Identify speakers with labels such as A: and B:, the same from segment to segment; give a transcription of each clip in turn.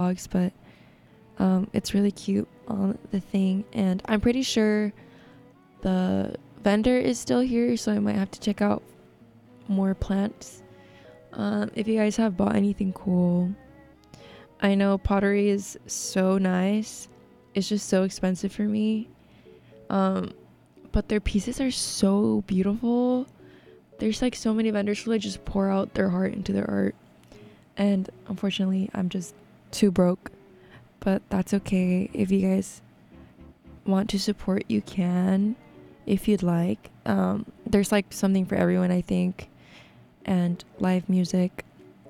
A: box, but it's really cute on the thing, and I'm pretty sure the vendor is still here, so I might have to check out more plants. If you guys have bought anything cool, I know pottery is so nice. It's just so expensive for me. But their pieces are so beautiful. There's like so many vendors who like just pour out their heart into their art. And unfortunately, I'm just too broke. But that's okay. If you guys want to support, you can. If you'd like. There's like something for everyone, I think. And live music.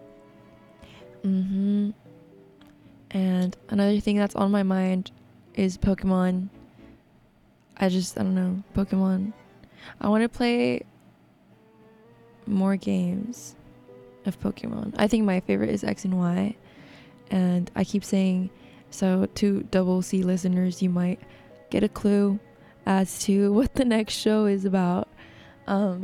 A: And another thing that's on my mind is Pokemon. I don't know, Pokemon. I want to play more games of Pokemon. I think my favorite is X and Y, and I keep saying, so to double C listeners, you might get a clue as to what the next show is about. I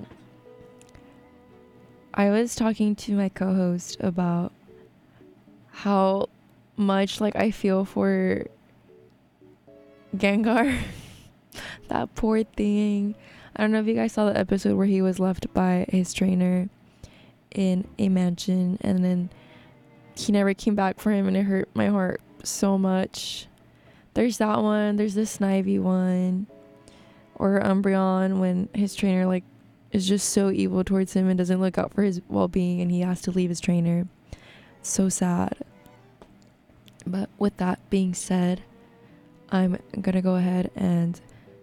A: was talking to my co-host about how much like I feel for Gengar. That poor thing. I don't know if you guys saw the episode where he was left by his trainer in a mansion, and then he never came back for him, and it hurt my heart so much. There's that one. There's the Snivy one, or Umbreon when his trainer like is just so evil towards him and doesn't look out for his well-being, and he has to leave his trainer. So sad. But with that being said, I'm gonna go ahead and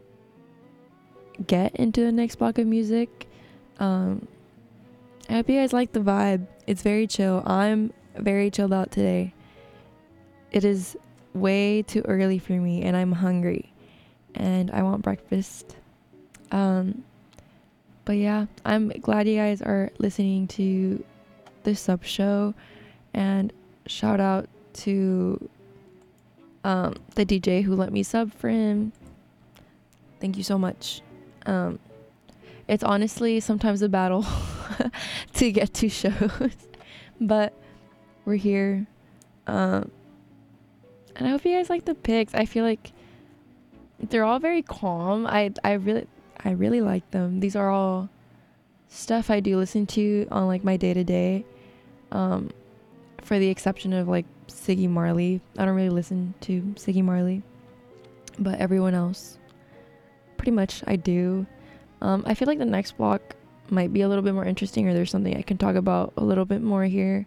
A: get into the next block of music. I hope you guys like the vibe. It's very chill. I'm very chilled out today. It is way too early for me, and I'm hungry, and I want breakfast. But yeah, I'm glad you guys are listening to this sub show, and shout out to the DJ who let me sub for him. Thank you so much. It's honestly sometimes a battle to get to shows, but we're here. And I hope you guys like the picks. I feel like they're all very calm. I really like them. These are all stuff I do listen to on like my day-to-day, for the exception of like Siggy Marley. I don't really listen to Siggy Marley, but everyone else pretty much I do. I feel like the next block might be a little bit more interesting, or there's something I can talk about a little bit more here.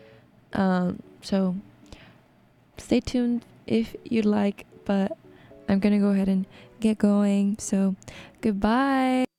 A: So stay tuned if you'd like, but I'm gonna go ahead and get going. So goodbye.